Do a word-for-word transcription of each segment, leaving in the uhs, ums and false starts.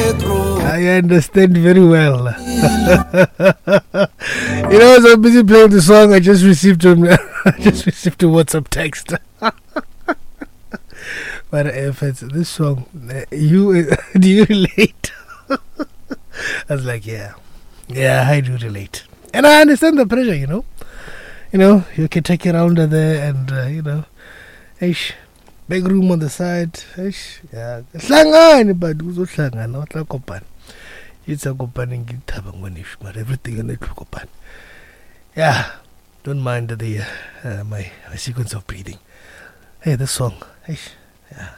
I understand very well. You know, as I'm busy playing the song, I just received a, I just received a WhatsApp text. But if it's this song, you do you relate? I was like, yeah, yeah, I do relate, and I understand the pressure. You know, you know, you can take it around there, and uh, you know, ish, big room on the side, ish, yeah, slangan, but who's slangan? Not like kopan. It's a kopan in Gitabangonish, but everything in it kopan. Yeah, don't mind the uh, my, my sequence of breathing. Hey, this song, ish, yeah.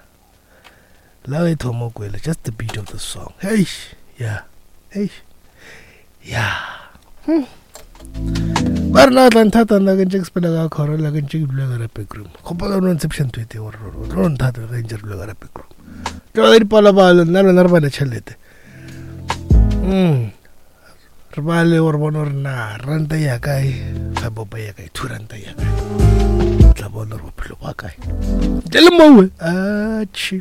Just the beat of the song. Hey, yeah, hey, yeah. Hmm. But not on Tata Naganjak Spinaga Cora Laganjik Blagarapic room. Company Inception to it or Ron Tata Ranger Blagarapic room. Joy Palabal and Narva the Chelete. Hmm. Rabale or one or na, Rantayakai, Fabopayakai, Turantayakai. Labon or Pilopakai. Delamo, ah, cheap.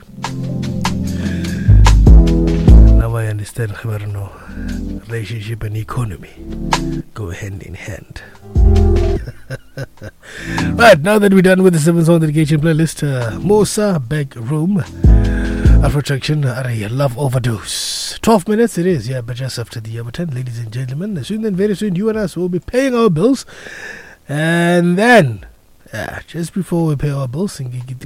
Now I understand how no relationship and economy go hand in hand. Right, now that we're done with the seven song dedication playlist, uh, Mosa Beg Room Afro Traction Array Love Overdose. twelve minutes it is, yeah, but just after the hour ten, ladies and gentlemen. Soon then, very soon, you and us will be paying our bills. And then, yeah, just before we pay our bills,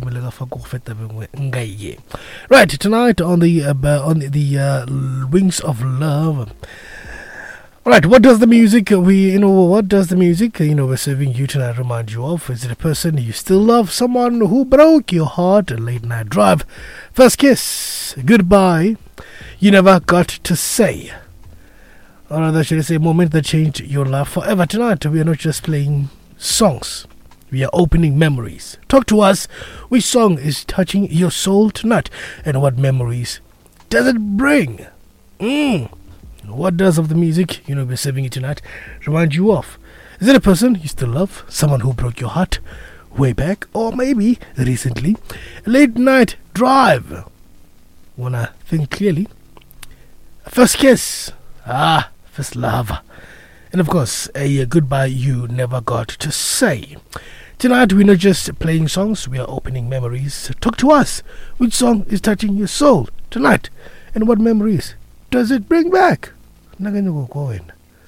right, tonight on the uh, on the uh, Wings of Love. Right, what does the music we you know what does the music you know we're serving you tonight remind you of? Is it a person you still love, someone who broke your heart, a late night drive, first kiss, goodbye, you never got to say, or rather should I say, a moment that changed your life forever? Tonight we are not just playing songs. We are opening memories. Talk to us. Which song is touching your soul tonight? And what memories does it bring? Mm. What does of the music, you know, we're serving it tonight, remind you of? Is it a person you still love? Someone who broke your heart way back? Or maybe recently? A late night drive. Wanna think clearly? First kiss. Ah, first love. And of course, a, a goodbye you never got to say. Tonight, we're not just playing songs, we are opening memories. Talk to us. Which song is touching your soul tonight? And what memories does it bring back? Hey,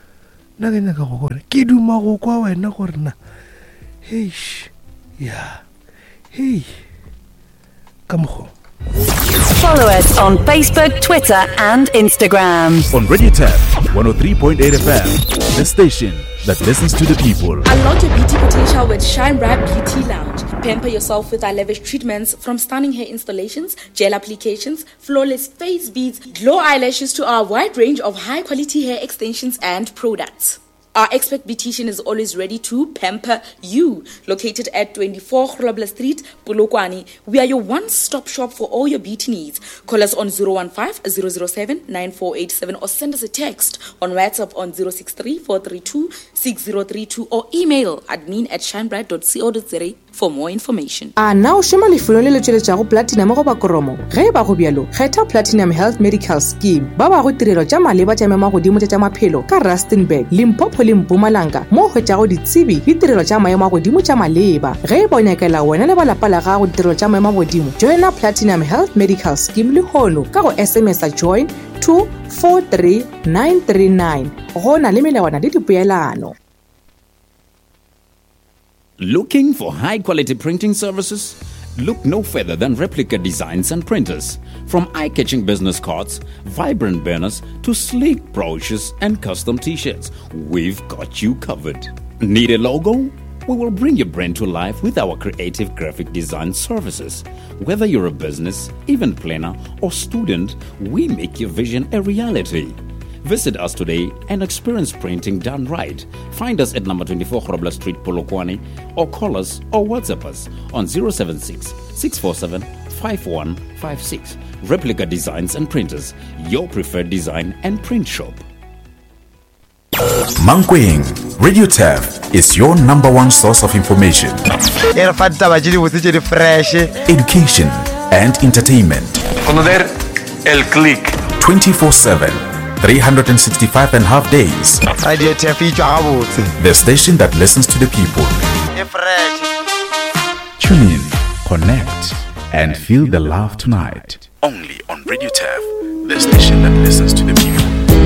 yeah. Hey, come home. Follow us on Facebook, Twitter, and Instagram. On Radio Tab one oh three point eight F M, the station that listens to the people. Unlock your beauty potential with Shine Bright Beauty Lounge. Pamper yourself with our lavish treatments, from stunning hair installations, gel applications, flawless face beads, glow eyelashes, to our wide range of high-quality hair extensions and products. Our expert beautician is always ready to pamper you. Located at twenty-four Grobler Street, Polokwane, we are your one-stop shop for all your beauty needs. Call us on zero one five, zero zero seven, nine four eight seven or send us a text on WhatsApp on zero six three, four three two, six zero three two or email admin at shinebright dot co dot za for more information. A now shema lefuno le letšweletša go platinum go ba koromo. Ge ba go bjalo, kgetha Platinum Health Medical Scheme. Ba ba go tirelo tša maleba tša mema godimo tša maphelo ka Rustenburg, Limpopo le Mpumalanga. Mo hwetšago ditsebi le tirelo tša maemo godimo tša maleba. Ge bo nyakela wena le ba lapa la gago tirelo tša maemo godimo, joina Platinum Health Medical Scheme le hono ka go S M S a join two four three nine three nine. Go na le melawana le dipeelano. Looking for high-quality printing services? Look no further than Replica Designs and Printers. From eye-catching business cards, vibrant banners, to sleek brochures and custom t-shirts, we've got you covered. Need a logo? We will bring your brand to life with our creative graphic design services. Whether you're a business, event planner, or student, we make your vision a reality. Visit us today and experience printing done right. Find us at number twenty-four Grobler Street, Polokwane, or call us or WhatsApp us on zero seven six, six four seven, five one five six. Replica Designs and Printers, your preferred design and print shop. Mankweng Radio Tab is your number one source of information, education, and entertainment. Conocer el click. twenty-four seven, three hundred sixty-five and a half days. The station that listens to the people. Tune in, connect, and feel the love tonight. Only on Radio T A F, the station that listens